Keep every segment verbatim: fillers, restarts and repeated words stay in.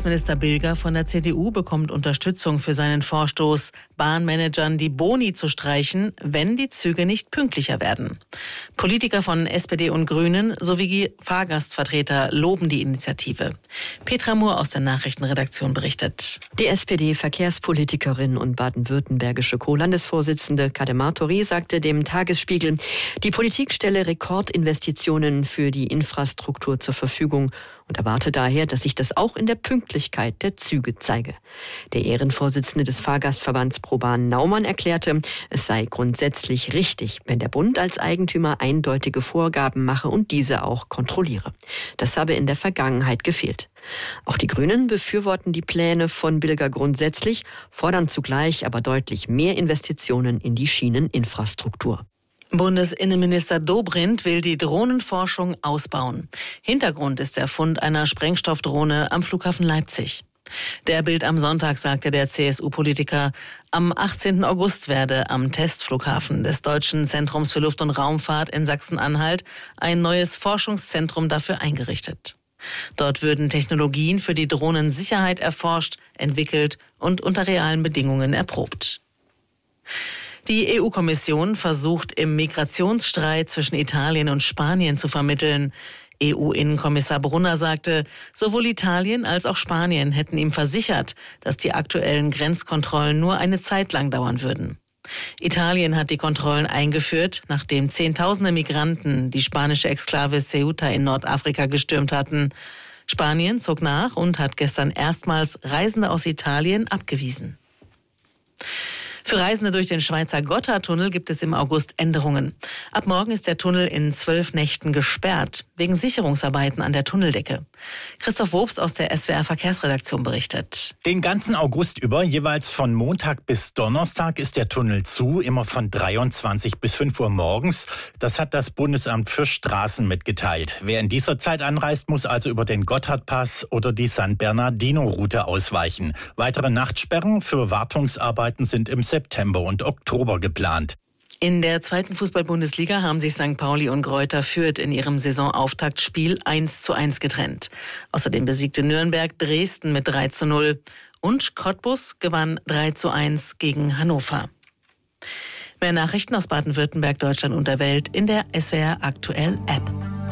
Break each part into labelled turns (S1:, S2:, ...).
S1: Verkehrsminister Bilger von der C D U bekommt Unterstützung für seinen Vorstoß, Bahnmanagern die Boni zu streichen, wenn die Züge nicht pünktlicher werden. Politiker von S P D und Grünen sowie Fahrgastvertreter loben die Initiative. Petra Mohr aus der Nachrichtenredaktion berichtet.
S2: Die S P D-Verkehrspolitikerin und baden-württembergische Co-Landesvorsitzende Kade Martori sagte dem Tagesspiegel, die Politik stelle Rekordinvestitionen für die Infrastruktur zur Verfügung und erwarte daher, dass sich das auch in der Pünktlichkeit der Züge zeige. Der Ehrenvorsitzende des Fahrgastverbands ProBahn Naumann erklärte, es sei grundsätzlich richtig, wenn der Bund als Eigentümer eindeutige Vorgaben mache und diese auch kontrolliere. Das habe in der Vergangenheit gefehlt. Auch die Grünen befürworten die Pläne von Bilger grundsätzlich, fordern zugleich aber deutlich mehr Investitionen in die Schieneninfrastruktur.
S1: Bundesinnenminister Dobrindt will die Drohnenforschung ausbauen. Hintergrund ist der Fund einer Sprengstoffdrohne am Flughafen Leipzig. Der Bild am Sonntag sagte der C S U-Politiker, am achtzehnten August werde am Testflughafen des Deutschen Zentrums für Luft- und Raumfahrt in Sachsen-Anhalt ein neues Forschungszentrum dafür eingerichtet. Dort würden Technologien für die Drohnensicherheit erforscht, entwickelt und unter realen Bedingungen erprobt. Die E U-Kommission versucht im Migrationsstreit zwischen Italien und Spanien zu vermitteln. E U-Innenkommissar Brunner sagte, sowohl Italien als auch Spanien hätten ihm versichert, dass die aktuellen Grenzkontrollen nur eine Zeit lang dauern würden. Italien hat die Kontrollen eingeführt, nachdem Zehntausende Migranten die spanische Exklave Ceuta in Nordafrika gestürmt hatten. Spanien zog nach und hat gestern erstmals Reisende aus Italien abgewiesen. Für Reisende durch den Schweizer Gotthardtunnel gibt es im August Änderungen. Ab morgen ist der Tunnel in zwölf Nächten gesperrt, wegen Sicherungsarbeiten an der Tunneldecke. Christoph Wobst aus der S W R Verkehrsredaktion berichtet.
S3: Den ganzen August über, jeweils von Montag bis Donnerstag, ist der Tunnel zu, immer von dreiundzwanzig bis fünf Uhr morgens. Das hat das Bundesamt für Straßen mitgeteilt. Wer in dieser Zeit anreist, muss also über den Gotthardpass oder die San Bernardino-Route ausweichen. Weitere Nachtsperren für Wartungsarbeiten sind im September und Oktober geplant.
S1: In der zweiten Fußball-Bundesliga haben sich Sankt Pauli und Greuther Fürth in ihrem Saisonauftaktspiel eins zu eins getrennt. Außerdem besiegte Nürnberg Dresden mit drei zu null und Cottbus gewann drei zu eins gegen Hannover. Mehr Nachrichten aus Baden-Württemberg, Deutschland und der Welt in der S W R Aktuell App.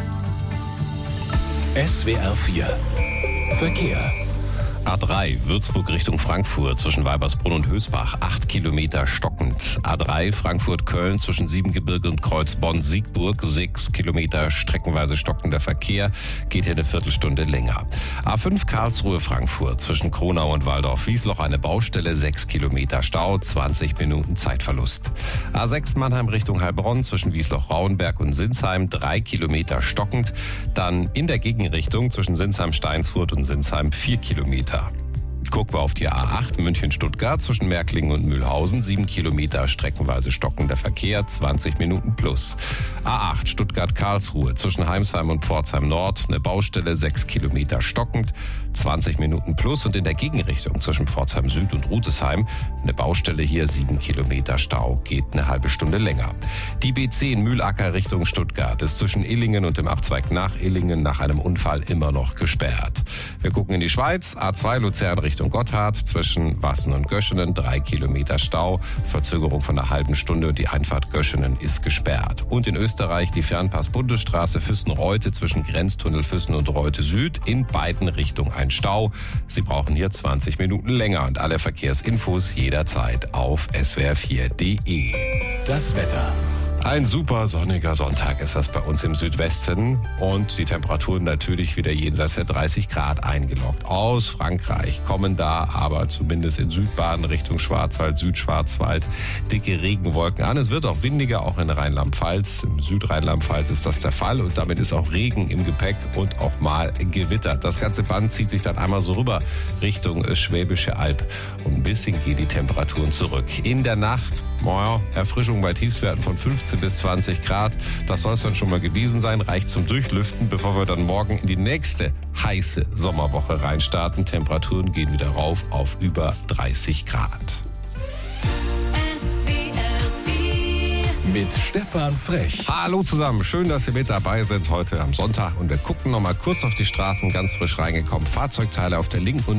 S4: S W R vier Verkehr.
S5: A drei Würzburg Richtung Frankfurt zwischen Weibersbrunn und Hösbach, acht Kilometer stockend. A drei Frankfurt-Köln zwischen Siebengebirge und Kreuz Bonn-Siegburg, sechs Kilometer streckenweise stockender Verkehr, geht hier eine Viertelstunde länger. A fünf Karlsruhe-Frankfurt zwischen Kronau und Waldorf-Wiesloch eine Baustelle, sechs Kilometer Stau, zwanzig Minuten Zeitverlust. A sechs Mannheim Richtung Heilbronn zwischen Wiesloch-Rauenberg und Sinsheim, drei Kilometer stockend. Dann in der Gegenrichtung zwischen Sinsheim-Steinsfurt und Sinsheim, vier Kilometer. Gucken wir auf die A acht München-Stuttgart zwischen Märklingen und Mühlhausen. sieben Kilometer streckenweise stockender Verkehr, zwanzig Minuten plus. A acht Stuttgart-Karlsruhe zwischen Heimsheim und Pforzheim Nord. Eine Baustelle, sechs Kilometer stockend, zwanzig Minuten plus. Und in der Gegenrichtung zwischen Pforzheim Süd und Rutesheim eine Baustelle hier, sieben Kilometer Stau, geht eine halbe Stunde länger. Die B zehn Mühlacker Richtung Stuttgart ist zwischen Illingen und dem Abzweig nach Illingen nach einem Unfall immer noch gesperrt. Wir gucken in die Schweiz. A zwei Luzern Richtung Gotthard zwischen Wassen und Göschenen, drei Kilometer Stau, Verzögerung von einer halben Stunde und die Einfahrt Göschenen ist gesperrt. Und in Österreich die Fernpass-Bundesstraße Füssen-Reute zwischen Grenztunnel Füssen und Reute Süd, in beiden Richtungen ein Stau. Sie brauchen hier zwanzig Minuten länger und alle Verkehrsinfos jederzeit auf S W R vier Punkt de.
S4: Das Wetter.
S5: Ein super sonniger Sonntag ist das bei uns im Südwesten und die Temperaturen natürlich wieder jenseits der dreißig Grad eingeloggt. Aus Frankreich kommen da aber zumindest in Südbaden Richtung Schwarzwald, Südschwarzwald dicke Regenwolken an. Es wird auch windiger, auch in Rheinland-Pfalz. Im Südrheinland-Pfalz ist das der Fall und damit ist auch Regen im Gepäck und auch mal Gewitter. Das ganze Band zieht sich dann einmal so rüber Richtung Schwäbische Alb und ein bisschen gehen die Temperaturen zurück. In der Nacht, naja, Erfrischung bei Tiefstwerten von fünfzehn bis zwanzig Grad. Das soll es dann schon mal gewesen sein. Reicht zum Durchlüften, bevor wir dann morgen in die nächste heiße Sommerwoche reinstarten. Temperaturen gehen wieder rauf auf über dreißig Grad.
S4: Mit Stefan Frech.
S5: Hallo zusammen, schön, dass Sie mit dabei sind heute am Sonntag. Und wir gucken noch mal kurz auf die Straßen, ganz frisch reingekommen. Fahrzeugteile auf der linken und